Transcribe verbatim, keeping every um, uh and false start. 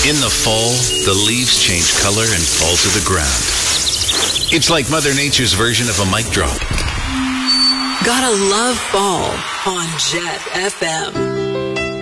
In the fall, the leaves change color and fall to the ground. It's like Mother Nature's version of a mic drop. Gotta love fall on Jet F M.